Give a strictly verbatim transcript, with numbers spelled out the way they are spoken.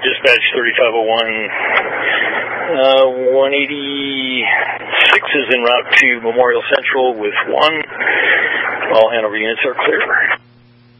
Dispatch thirty-five oh one, uh, one eighty-six is en route to Memorial Central with one. All Hanover units are clear.